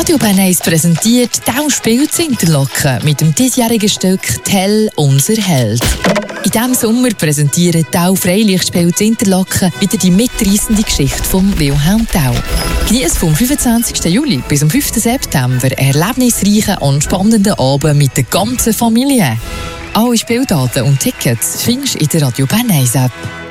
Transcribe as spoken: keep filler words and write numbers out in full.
Radio Bern eins präsentiert «Tau spielt Interlaken» mit dem diesjährigen Stück «Tell unser Held». In diesem Sommer präsentieren «Tau Freilichtspiel Interlaken» wieder die mitreissende Geschichte von Wilhelm Tell. Genießt vom fünfundzwanzigsten Juli bis zum fünften September erlebnisreichen und spannenden Abend mit der ganzen Familie. Alle Spieldaten und Tickets findest du in der Radio Bern eins App.